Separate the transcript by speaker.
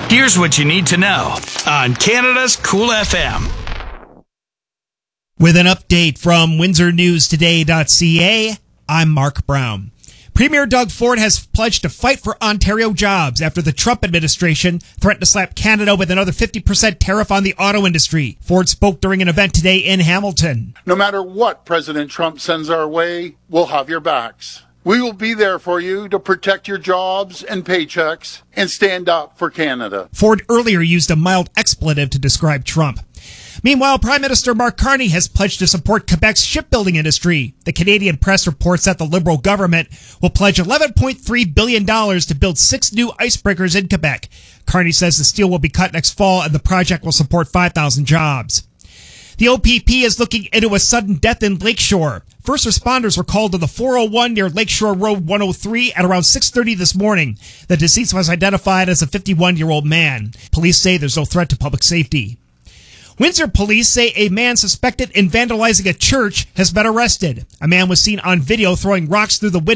Speaker 1: Here's what you need to know on Canada's Cool FM.
Speaker 2: With an update from WindsorNewsToday.ca, I'm Mark Brown. Premier Doug Ford has pledged to fight for Ontario jobs after the Trump administration threatened to slap Canada with another 50% tariff on the auto industry. Ford spoke during an event today in Hamilton.
Speaker 3: No matter what President Trump sends our way, we'll have your backs. We will be there for you to protect your jobs and paychecks and stand up for Canada.
Speaker 2: Ford earlier used a mild expletive to describe Trump. Meanwhile, Prime Minister Mark Carney has pledged to support Quebec's shipbuilding industry. The Canadian press reports that the Liberal government will pledge $11.3 billion to build 6 new icebreakers in Quebec. Carney says the steel will be cut next fall and the project will support 5,000 jobs. The OPP is looking into a sudden death in Lakeshore. First responders were called to the 401 near Lakeshore Road 103 at around 6:30 this morning. The deceased was identified as a 51-year-old man. Police say there's no threat to public safety. Windsor police say a man suspected in vandalizing a church has been arrested. A man was seen on video throwing rocks through the window